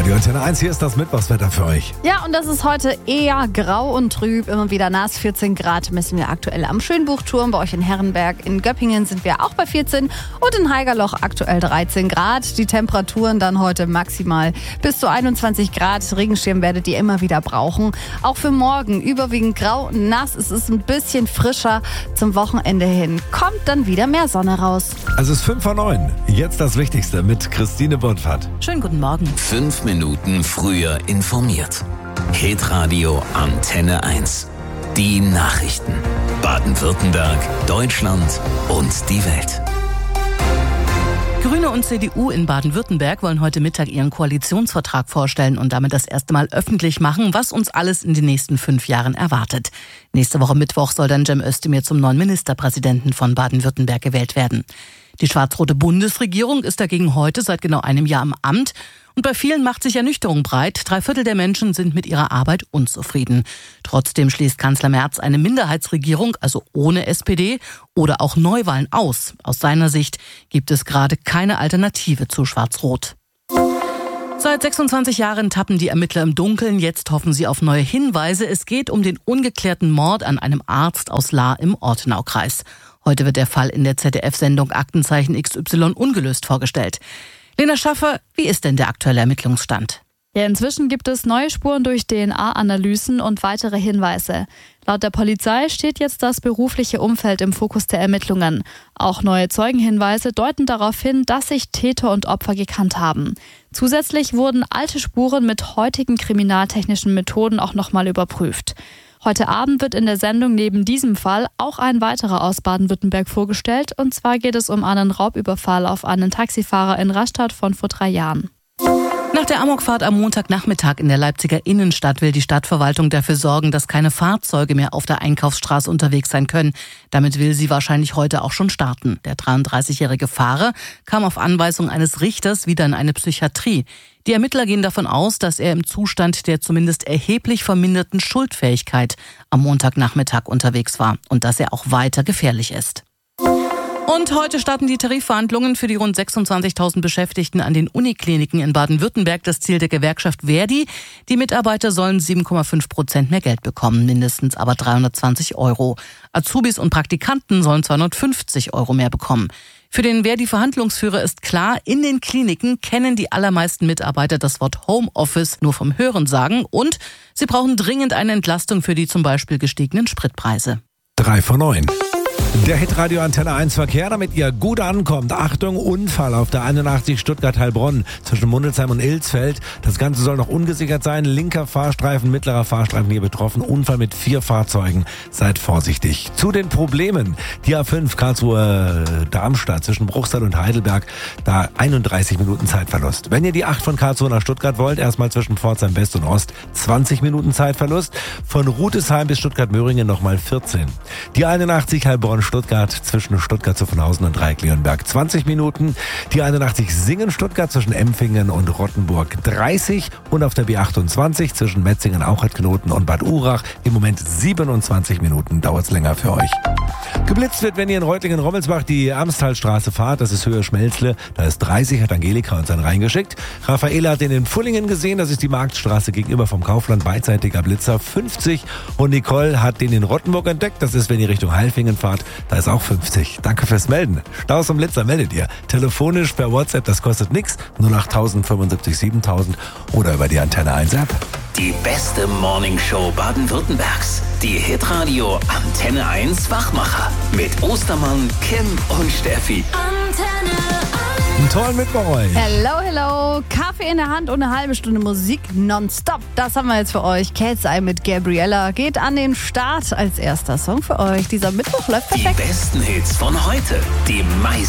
Radio Antenne 1, hier ist das Mittwochswetter für euch. Ja, und das ist heute eher grau und trüb, immer wieder nass. 14 Grad messen wir aktuell am Schönbuchturm, bei euch in Herrenberg. In Göppingen sind wir auch bei 14 und in Haigerloch aktuell 13 Grad. Die Temperaturen dann heute maximal bis zu 21 Grad. Regenschirm werdet ihr immer wieder brauchen. Auch für morgen überwiegend grau und nass. Es ist ein bisschen frischer. Zum Wochenende hin kommt dann wieder mehr Sonne raus. Es ist 5:09. Jetzt das Wichtigste mit Christine Bonfahrt. Schönen guten Morgen. 5 Minuten früher informiert. Hitradio Antenne 1. Die Nachrichten. Baden-Württemberg, Deutschland und die Welt. Grüne und CDU in Baden-Württemberg wollen heute Mittag ihren Koalitionsvertrag vorstellen und damit das erste Mal öffentlich machen, was uns alles in den nächsten 5 Jahren erwartet. Nächste Woche Mittwoch soll dann Cem Özdemir zum neuen Ministerpräsidenten von Baden-Württemberg gewählt werden. Die schwarz-rote Bundesregierung ist dagegen heute seit genau einem Jahr im Amt. Und bei vielen macht sich Ernüchterung breit. 3/4 der Menschen sind mit ihrer Arbeit unzufrieden. Trotzdem schließt Kanzler Merz eine Minderheitsregierung, also ohne SPD, oder auch Neuwahlen aus. Aus seiner Sicht gibt es gerade keine Alternative zu Schwarz-Rot. Seit 26 Jahren tappen die Ermittler im Dunkeln. Jetzt hoffen sie auf neue Hinweise. Es geht um den ungeklärten Mord an einem Arzt aus Lahr im Ortenaukreis. Heute wird der Fall in der ZDF-Sendung Aktenzeichen XY ungelöst vorgestellt. Lena Schaffer, wie ist denn der aktuelle Ermittlungsstand? Ja, inzwischen gibt es neue Spuren durch DNA-Analysen und weitere Hinweise. Laut der Polizei steht jetzt das berufliche Umfeld im Fokus der Ermittlungen. Auch neue Zeugenhinweise deuten darauf hin, dass sich Täter und Opfer gekannt haben. Zusätzlich wurden alte Spuren mit heutigen kriminaltechnischen Methoden auch nochmal überprüft. Heute Abend wird in der Sendung neben diesem Fall auch ein weiterer aus Baden-Württemberg vorgestellt. Und zwar geht es um einen Raubüberfall auf einen Taxifahrer in Rastatt von vor 3 Jahren. Nach der Amokfahrt am Montagnachmittag in der Leipziger Innenstadt will die Stadtverwaltung dafür sorgen, dass keine Fahrzeuge mehr auf der Einkaufsstraße unterwegs sein können. Damit will sie wahrscheinlich heute auch schon starten. Der 33-jährige Fahrer kam auf Anweisung eines Richters wieder in eine Psychiatrie. Die Ermittler gehen davon aus, dass er im Zustand der zumindest erheblich verminderten Schuldfähigkeit am Montagnachmittag unterwegs war und dass er auch weiter gefährlich ist. Und heute starten die Tarifverhandlungen für die rund 26.000 Beschäftigten an den Unikliniken in Baden-Württemberg. Das Ziel der Gewerkschaft Verdi: die Mitarbeiter sollen 7,5% mehr Geld bekommen, mindestens aber 320 €. Azubis und Praktikanten sollen 250 € mehr bekommen. Für den Verdi-Verhandlungsführer ist klar, in den Kliniken kennen die allermeisten Mitarbeiter das Wort Homeoffice nur vom Hörensagen und sie brauchen dringend eine Entlastung für die zum Beispiel gestiegenen Spritpreise. 3:09. Der Hitradio Antenne 1 Verkehr, damit ihr gut ankommt. Achtung, Unfall auf der 81 Stuttgart-Heilbronn zwischen Mundelsheim und Ilsfeld. Das Ganze soll noch ungesichert sein. Linker Fahrstreifen, mittlerer Fahrstreifen hier betroffen. Unfall mit 4 Fahrzeugen. Seid vorsichtig. Zu den Problemen. Die A5 Karlsruhe-Darmstadt zwischen Bruchsal und Heidelberg. Da 31 Minuten Zeitverlust. Wenn ihr die 8 von Karlsruhe nach Stuttgart wollt, erstmal zwischen Pforzheim West und Ost 20 Minuten Zeitverlust. Von Rudesheim bis Stuttgart-Möhringen nochmal 14. Die 81 Heilbronn-Stuttgart zwischen Stuttgart Zuffenhausen und Dreieck-Leonberg 20 Minuten. Die 81 Singen-Stuttgart zwischen Empfingen und Rottenburg 30. Und auf der B28 zwischen Metzingen-Auchert-Knoten und Bad Urach im Moment 27 Minuten. Dauert es länger für euch. Geblitzt wird, wenn ihr in Reutlingen-Rommelsbach die Amstalstraße fahrt. Das ist Höhe Schmelzle. Da ist 30, hat Angelika uns dann reingeschickt. Raffaela hat den in Pfullingen gesehen. Das ist die Marktstraße gegenüber vom Kaufland. Beidseitiger Blitzer 50. Und Nicole hat den in Rottenburg entdeckt. Das ist, wenn ihr Richtung Halfingen fahrt. Da ist auch 50. Danke fürs Melden. Staus und Blitzer meldet ihr. Telefonisch per WhatsApp, das kostet nichts. 08000 75 7000 oder über die Antenne 1 App. Die beste Morningshow Baden-Württembergs. Die Hitradio Antenne 1 Wachmacher. Mit Ostermann, Kim und Steffi. Antenne 1. Einen tollen Mittwoch euch. Hello, hello. Kaffee in der Hand und eine halbe Stunde Musik nonstop. Das haben wir jetzt für euch. Cat's Eye mit Gabriella geht an den Start als erster Song für euch. Dieser Mittwoch läuft perfekt. Die besten Hits von heute. Die meisten